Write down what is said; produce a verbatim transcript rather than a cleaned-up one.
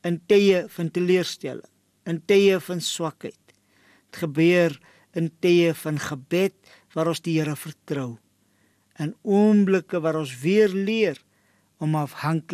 in tye van teleurstelling, in tye van swakheid. Dit gebeur in tye van gebed waar ons die Here vertrou, in oomblikke waar ons weer leer om afhanklik